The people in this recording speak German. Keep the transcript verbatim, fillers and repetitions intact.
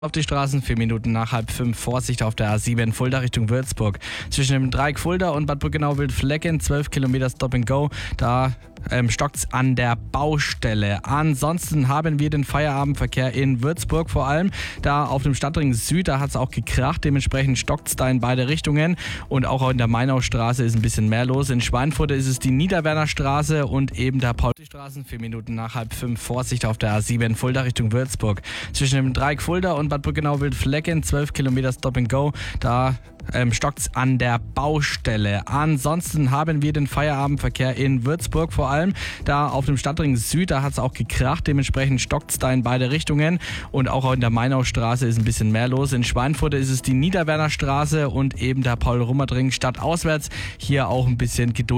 Auf die Straßen, vier Minuten nach halb fünf, Vorsicht auf der A sieben, Fulda Richtung Würzburg. Zwischen dem Dreieck Fulda und Bad Brückenau-Wildflecken, zwölf Kilometer Stop and Go, da ähm, stockt es an der Baustelle. Ansonsten haben wir den Feierabendverkehr in Würzburg vor allem, da auf dem Stadtring Süd, da hat es auch gekracht, dementsprechend stockt es da in beide Richtungen und auch in der Mainaustraße ist ein bisschen mehr los. In Schweinfurt ist es die Niederwerner Straße und eben der Paul. Die Straßen, vier Minuten nach halb fünf, Vorsicht auf der A sieben, Fulda Richtung Würzburg. Zwischen dem Dreieck Fulda und Bad Brückenau-Wildflecken, zwölf Kilometer Stop and Go, da ähm, stockt es an der Baustelle. Ansonsten haben wir den Feierabendverkehr in Würzburg vor allem, da auf dem Stadtring Süd, da hat es auch gekracht, dementsprechend stockt es da in beide Richtungen und auch in der Mainaustraße ist ein bisschen mehr los. In Schweinfurt ist es die Niederwerner Straße und eben der Paul-Rummert-Ring stadtauswärts, hier auch ein bisschen Geduld.